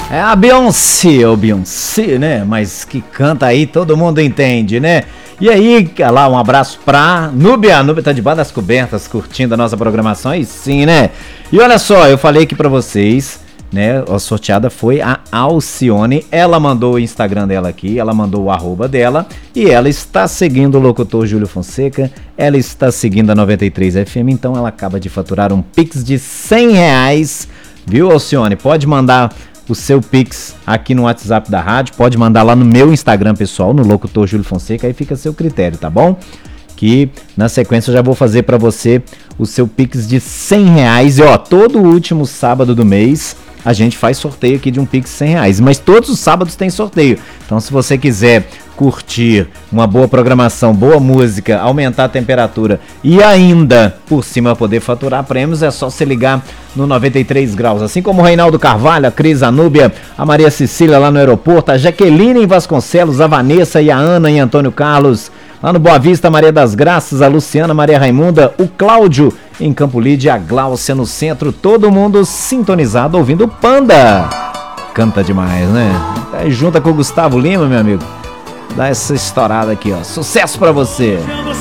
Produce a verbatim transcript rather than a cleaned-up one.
É a Beyoncé, ou Beyoncé, né? Mas que canta aí, todo mundo entende, né? E aí, lá, um abraço pra Núbia. A Núbia tá debaixo das cobertas, curtindo a nossa programação, aí sim, né? E olha só, eu falei aqui pra vocês, né? A sorteada foi a Alcione. Ela mandou o Instagram dela aqui, ela mandou o arroba dela e ela está seguindo o locutor Júlio Fonseca, ela está seguindo a noventa e três F M, então ela acaba de faturar um Pix de cem reais, viu, Alcione? Pode mandar o seu Pix aqui no WhatsApp da rádio, pode mandar lá no meu Instagram pessoal, no locutor Júlio Fonseca, aí fica a seu critério, tá bom? Que na sequência eu já vou fazer para você o seu Pix de cem reais. E ó, todo último sábado do mês a gente faz sorteio aqui de um Pix de cem reais, mas todos os sábados tem sorteio. Então se você quiser curtir uma boa programação, boa música, aumentar a temperatura e ainda por cima poder faturar prêmios, é só se ligar no noventa e três graus. Assim como o Reinaldo Carvalho, a Cris, a Núbia, a Maria Cecília lá no aeroporto, a Jaqueline em Vasconcelos, a Vanessa e a Ana em Antônio Carlos, lá no Boa Vista, Maria das Graças, a Luciana, Maria Raimunda, o Cláudio em Campo Lídia, a Gláucia no centro, todo mundo sintonizado ouvindo o Panda. Canta demais, né? Aí junta com o Gustavo Lima, meu amigo. Dá essa estourada aqui, ó. Sucesso pra você!